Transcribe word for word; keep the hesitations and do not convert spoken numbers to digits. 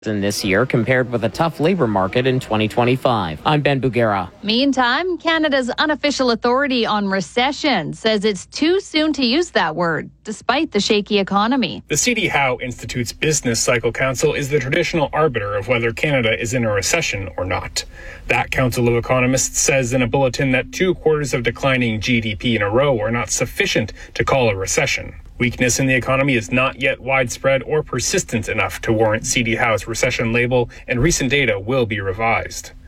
in this year compared with a tough labor market in twenty twenty-five. I'm Ben Bugera. Meantime, Canada's unofficial authority on recession says it's too soon to use that word, despite the shaky economy. The C D Howe Institute's Business Cycle Council is the traditional arbiter of whether Canada is in a recession or not. That council of economists says in a bulletin that two quarters of declining G D P in a row are not sufficient to call a recession. Weakness in the economy is not yet widespread or persistent enough to warrant C D Howe's recession label, and recent data will be revised.